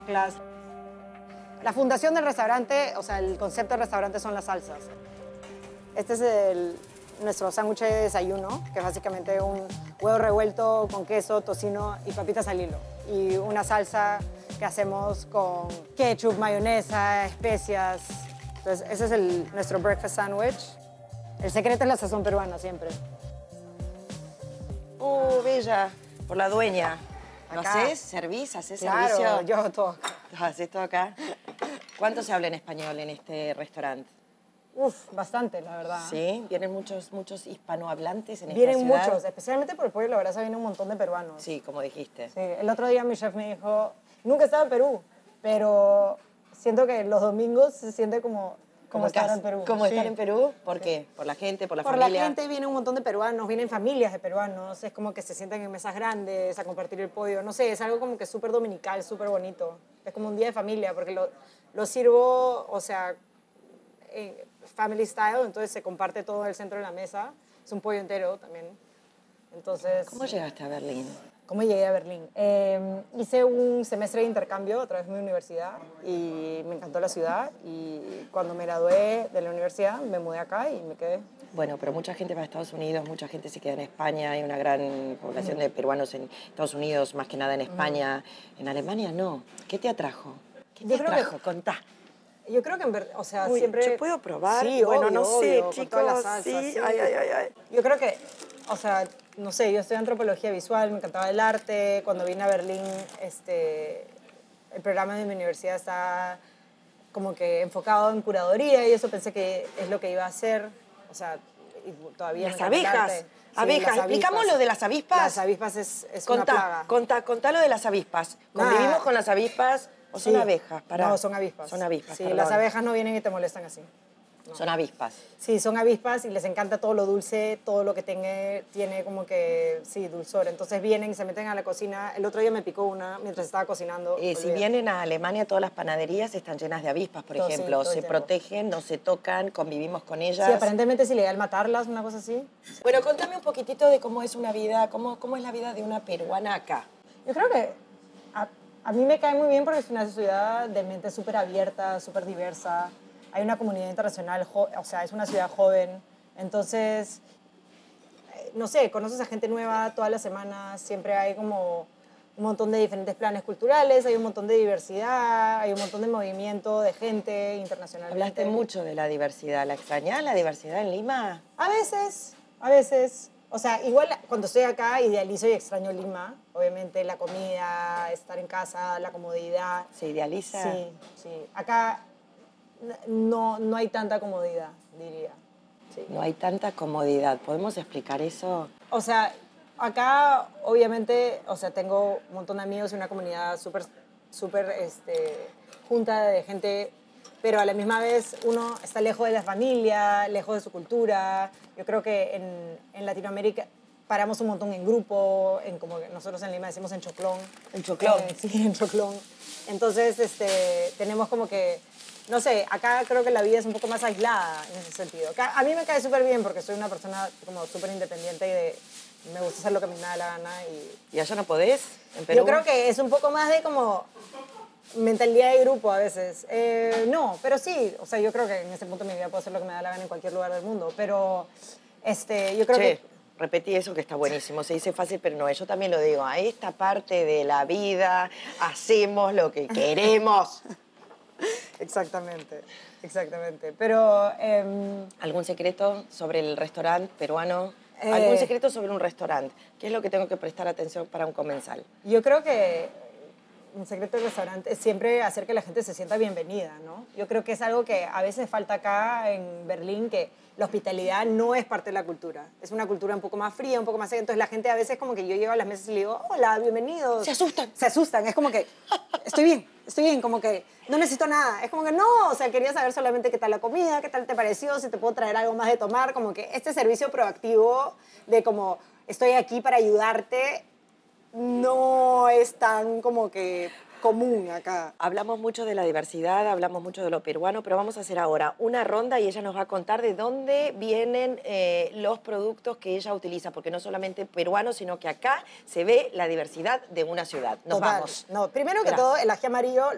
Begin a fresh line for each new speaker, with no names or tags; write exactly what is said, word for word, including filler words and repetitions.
Claro. La fundación del restaurante, o sea, el concepto del restaurante son las salsas. Este es el, nuestro sándwich de desayuno, que es básicamente un huevo revuelto con queso, tocino y papitas al hilo. Y una salsa que hacemos con ketchup, mayonesa, especias. Entonces, ese es el, nuestro breakfast sandwich. El secreto es la sazón peruana siempre.
¡Uh, bella! Por la dueña. ¿Lo
Acá.
haces? ¿Servís? ¿Haces
Claro,
servicio?
yo todo.
¿Haces todo acá? ¿Cuánto se habla en español en este restaurante?
Uf, bastante, la verdad.
Sí, vienen muchos, muchos hispanohablantes en
Vienen
esta ciudad.
muchos, especialmente por el pollo a la brasa viene un montón de peruanos.
Sí, como dijiste.
Sí, el otro día mi chef me dijo, nunca he estado en Perú, pero siento que los domingos se siente como, como estar
casa-
en Perú.
¿Como
Sí.
estar en Perú? ¿Por
Sí.
qué? ¿Por la gente? ¿Por la
Por
familia?
la gente viene un montón de peruanos, vienen familias de peruanos, es como que se sientan en mesas grandes a compartir el pollo, no sé, es algo como que súper dominical, súper bonito. Es como un día de familia, porque lo, lo sirvo, o sea, en family style, entonces se comparte todo en el centro de la mesa, es un pollo entero también. Entonces,
¿Cómo llegaste a Berlín?
¿cómo llegué a Berlín? Eh, hice un semestre de intercambio a través de mi universidad y me encantó la ciudad y cuando me gradué de la universidad me mudé acá y me quedé.
Bueno, pero mucha gente va a Estados Unidos, mucha gente se queda en España, hay una gran población de peruanos en Estados Unidos, más que nada en España. En Alemania no. ¿Qué te atrajo? ¿Qué te
Yo creo que-
atrajo? Contá.
Yo creo que, en ver- o sea,
Uy,
siempre...
¿yo puedo probar?
Sí,
Bueno,
obvio,
no sé,
obvio, con
chicos,
todas las salsas,
sí.
sí.
Ay, ay, ay, ay.
Yo creo que, o sea, no sé, yo estudié antropología visual, me encantaba el arte. Cuando vine a Berlín, este, el programa de mi universidad está como que enfocado en curaduría y eso pensé que es lo que iba a hacer. O sea, y todavía
Las
me encanta el
abejas.
arte. Sí,
Abejas.
las
¿Explicamos
avispas.
lo de las avispas?
Las avispas es, es una
Contá,
plaga.
contá, contá lo de las avispas. ¿Convivimos
Nada.
con las avispas o son
Sí.
abejas? Pará.
No, son avispas.
Son avispas,
Sí,
perdón.
las abejas no vienen y te molestan así.
Son avispas.
Sí, son avispas y les encanta todo lo dulce, todo lo que tenga, tiene como que, sí, dulzor. Entonces vienen y se meten a la cocina. El otro día me picó una mientras estaba cocinando.
Eh, si
olvídate.
vienen a Alemania, todas las panaderías están llenas de avispas, por
Todo, sí,
ejemplo.
todo el
se
tiempo.
protegen, no se tocan, convivimos con ellas.
Sí, aparentemente es ilegal matarlas, una cosa así.
Bueno, contame un poquitito de cómo es una vida, cómo, cómo es la vida de una peruana acá.
Yo creo que a, a mí me cae muy bien porque es una ciudad de mente súper abierta, súper diversa. Hay una comunidad internacional, jo- o sea, es una ciudad joven. Entonces, eh, no sé, conoces a gente nueva todas las semanas, siempre hay como un montón de diferentes planes culturales, hay un montón de diversidad, hay un montón de movimiento de gente internacionalmente.
Hablaste mucho de la diversidad. ¿La extrañás, la diversidad en Lima?
A veces, a veces. O sea, igual cuando estoy acá idealizo y extraño Lima. Obviamente la comida, estar en casa, la comodidad.
¿Se idealiza?
Sí, sí. Acá n- no, no hay tanta comodidad, diría. Sí.
No hay tanta comodidad. ¿Podemos explicar eso?
O sea, acá obviamente, o sea, tengo un montón de amigos y una comunidad súper, súper, este, junta de gente, pero a la misma vez uno está lejos de la familia, lejos de su cultura. Yo creo que en, en Latinoamérica paramos un montón en grupo, en como que nosotros en Lima decimos en choclón.
En choclón.
Eh, sí, en choclón. Entonces, este, tenemos como que, no sé, acá creo que la vida es un poco más aislada en ese sentido. Acá, a mí me cae súper bien porque soy una persona como súper independiente y de, me gusta hacer lo que me da la gana. Y
¿Y allá no podés? ¿En Perú?
yo creo que es un poco más de como mentalidad de grupo a veces. Eh, no, pero sí, o sea, yo creo que en este punto de mi vida puedo hacer lo que me da la gana en cualquier lugar del mundo, pero este, yo creo
Che,
que...
repetí eso que está buenísimo. Se dice fácil, pero no es. Yo también lo digo. A esta parte de la vida hacemos lo que queremos.
Exactamente, exactamente. Pero... em,
¿Algún secreto sobre el restaurante peruano?
Eh.
¿Algún secreto sobre un restaurante? ¿Qué es lo que tengo que prestar atención para un comensal?
Yo creo que un secreto del restaurante es siempre hacer que la gente se sienta bienvenida, ¿no? Yo creo que es algo que a veces falta acá en Berlín, que la hospitalidad no es parte de la cultura. Es una cultura un poco más fría, un poco más seca. Entonces la gente a veces como que yo llego a las mesas y le digo, hola, bienvenidos.
Se asustan.
Se asustan. Es como que, estoy bien, estoy bien, como que no necesito nada. Es como que no, o sea, quería saber solamente qué tal la comida, qué tal te pareció, si te puedo traer algo más de tomar. Como que este servicio proactivo de como, estoy aquí para ayudarte, no es tan como que común acá.
Hablamos mucho de la diversidad, hablamos mucho de lo peruano, pero vamos a hacer ahora una ronda y ella nos va a contar de dónde vienen eh, los productos que ella utiliza, porque no solamente peruano, sino que acá se ve la diversidad de una ciudad. Nos
Total.
vamos.
No, primero que
Espera.
todo, el ají amarillo